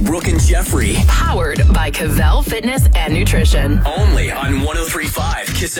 Brooke and Jeffrey. Powered by Cavell Fitness and Nutrition. Only on 103.5 Kiss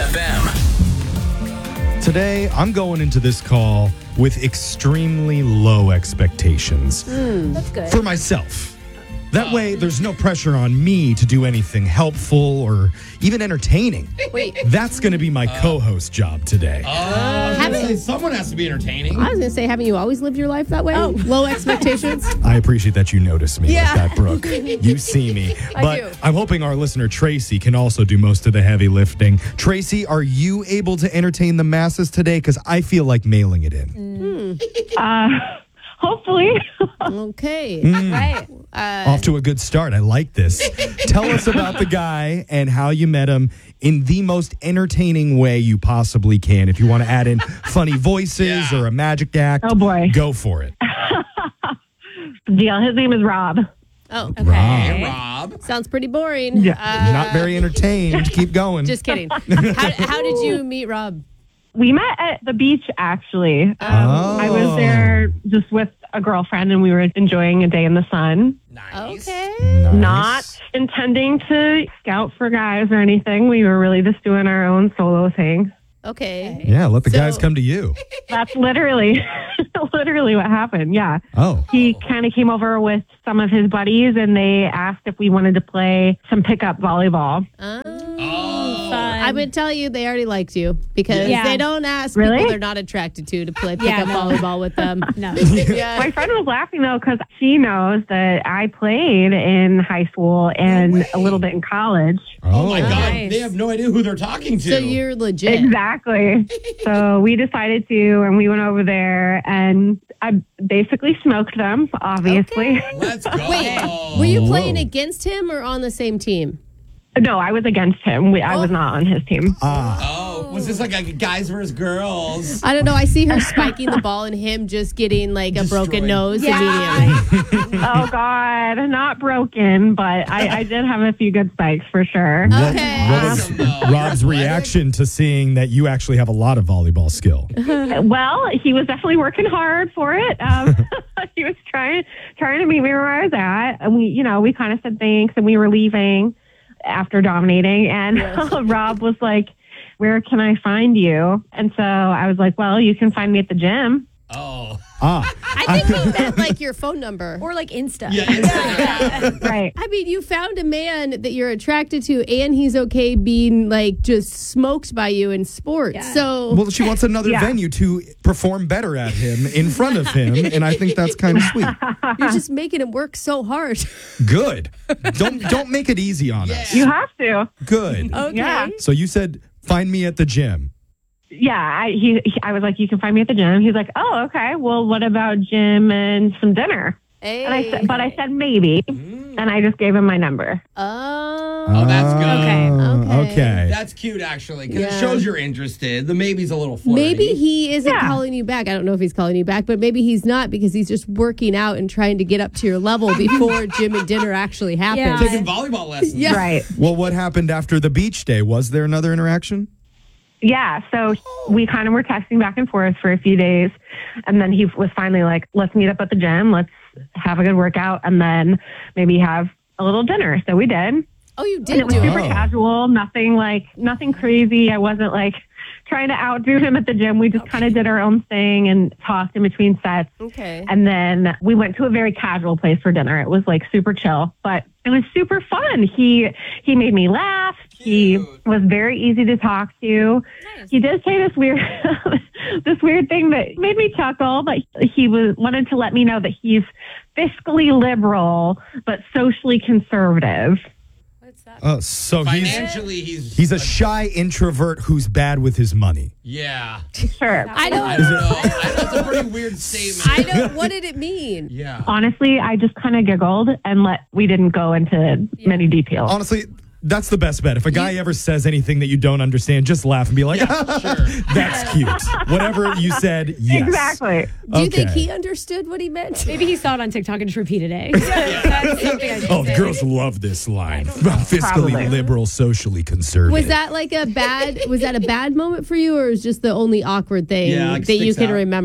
FM. Today, I'm going into this call with extremely low expectations. That's good. For myself. That way, there's no pressure on me to do anything helpful or even entertaining. Wait. That's going to be my co-host job today. Someone has to be entertaining. I was going to say, haven't you always lived your life that way? Oh. Low expectations? I appreciate that you notice me like that, Brooke. You see me. I But do. I'm hoping our listener, Tracy, can also do most of the heavy lifting. Tracy, are you able to entertain the masses today? Because I feel like mailing it in. Hopefully. Okay. Right. Off to a good start. I like this. Tell us about the guy and how you met him in the most entertaining way you possibly can. If you want to add in funny voices or a magic act, Oh, boy. go for it. Deal. His name is Rob. Oh, okay. Rob. Hey, Rob. Sounds pretty boring. Not very entertained. Keep going. Just kidding. How did you meet Rob? We met at the beach, actually. Oh. I was there just with a girlfriend, and we were enjoying a day in the sun. Nice. Okay. Nice. Not intending to scout for guys or anything. We were really just doing our own solo thing. Okay. Yeah, let the So- guys come to you. That's literally what happened. Yeah. Oh. He kind of came over with some of his buddies, and they asked if we wanted to play some pickup volleyball. I would tell you they already liked you because they don't ask Really? people they're not attracted to play pickup volleyball with them. No. My friend was laughing, though, because she knows that I played in high school and a little bit in college. Oh my God. Nice. They have no idea who they're talking to. So you're legit. Exactly. So we decided to, and we went over there, and I basically smoked them, obviously. Let's go. Wait, were you playing against him or on the same team? No, I was against him. I was not on his team. Oh, was this like a guys versus girls? I don't know. I see her spiking the ball and him just getting like a broken Destroyed. nose immediately. Oh, God. Not broken, but I did have a few good spikes for sure. Okay. What was Awesome, though. Rob's reaction to seeing that you actually have a lot of volleyball skill? Well, he was definitely working hard for it. He was trying to meet me where I was at. And we kind of said thanks, and we were leaving after dominating. And Rob was like, "Where can I find you?" And so I was like, "Well, you can find me at the gym." Oh. I think he meant like your phone number. Or like Insta. Yeah. Right. I mean, you found a man that you're attracted to and he's okay being like just smoked by you in sports. Yeah. So Well, she wants another Yeah. venue to perform better at him in front of him, and I think that's kind of sweet. you're just making him work so hard. Good. Don't make it easy on us. You have to. Good. Okay. Yeah. So you said, find me at the gym. Yeah. I was like, "You can find me at the gym." He's like, "Oh, okay. Well, what about gym and some dinner?" Hey. And I said maybe, and I just gave him my number. Oh, that's good. Okay. That's cute, actually, because Yeah. it shows you're interested. The maybe's a little flirty. maybe he isn't Yeah. calling you back. I don't know if he's calling you back, but maybe he's not because he's just working out and trying to get up to your level before gym and dinner actually happens. Yeah. Taking volleyball lessons. Yeah. Right. Well, what happened after the beach day? Was there another interaction? Yeah, so we kind of were texting back and forth for a few days, and then he was finally like, "Let's meet up at the gym. Let's have a good workout, and then maybe have a little dinner." So we did. Oh, you And did it was do super it. casual, nothing crazy. I wasn't like trying to outdo him at the gym. We just kind of did our own thing and talked in between sets. Okay. And then we went to a very casual place for dinner. It was like super chill, but it was super fun. He made me laugh. He was very easy to talk to. He did say this weird thing that made me chuckle, but he wanted to let me know that he's fiscally liberal but socially conservative. So Financially, he's a shy introvert who's bad with his money. Yeah. Sure. I I don't. don't know. That's a pretty weird statement. I don't. What did it mean? Yeah. Honestly, I just kind of giggled and we didn't go into many details. Honestly, that's the best bet. If a guy ever says anything that you don't understand, just laugh and be like, Sure. that's cute. Whatever you said, yes. Exactly. Do you think Okay. he understood what he meant? Maybe he saw it on TikTok and just repeated it. That's something I should Oh, say. girls love this line. Fiscally Probably. liberal, socially conservative. Was that like a bad moment for you, or was just the only awkward thing Yeah, like that you sticks can out. remember?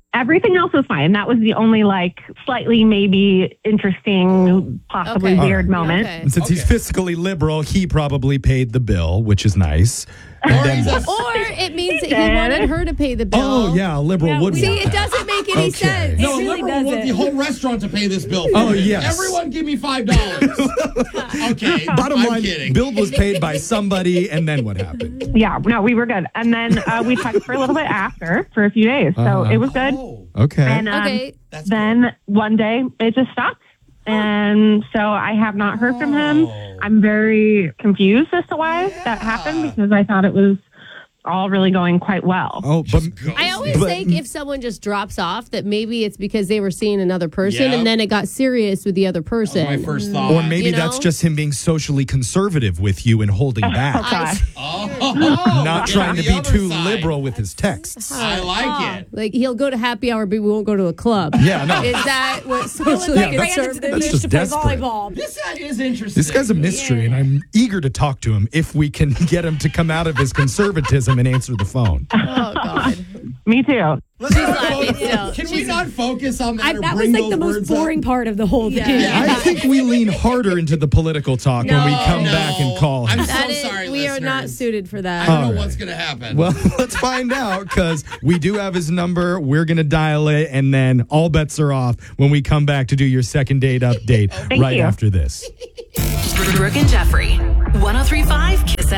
Everything else was fine. That was the only slightly maybe interesting, possibly Okay. weird moment. Okay. And since he's fiscally liberal, he probably paid the bill, which is nice. And Or then- he's a Or it means that he did. wanted her to pay the bill. oh, yeah, a liberal Yeah, would we- want See, it that. doesn't make any Okay. sense. No, It a really liberal want doesn't. the whole restaurant to pay this bill. For Oh, me. yes. Everyone give me $5. Okay. Bottom I'm line, kidding. bill was paid by somebody, and then what happened? Yeah, no, we were good. And then we talked for a little bit after for a few days. So it was good. Oh, Okay. And Okay. that's then one day it just stopped. And so I have not heard from him. I'm very confused as to why that happened because I thought it was all really going quite well. Oh, but I always But- think if someone just drops off, that maybe it's because they were seeing another person Yep. and then it got serious with the other person. my first thought. or maybe You that's know? just him being socially conservative with you and holding back, Gosh. not trying to the be other too side. liberal with his texts. I like it. Like he'll go to happy hour, but we won't go to a club. Yeah, no. Is that what socially Yeah, that's- Ran into the conservative that's beach just to play desperate. volleyball. This is interesting. This guy's a mystery, and I'm eager to talk to him if we can get him to come out of his conservatism and answer the phone. Oh God. Me too. Let's not laughing focus- still. Can we not focus on that? Or That was bring like those the most words up? boring part of the whole thing. I think we lean harder into the political talk when we come No. back and call him. I'm so That is, sorry, we are not listeners. suited for that. I don't know All right. what's going to happen. Well, let's find out because we do have his number. We're going to dial it, and then all bets are off when we come back to do your second date update right you. after this. Brooke and Jeffrey. 103.5 Kiss